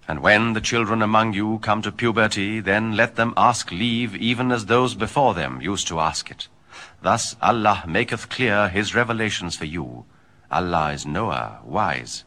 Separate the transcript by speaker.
Speaker 1: And when the children among you come to puberty, then let them ask leave even as those before them used to ask it. Thus Allah maketh clear his revelations for you. Allah is knower, wise.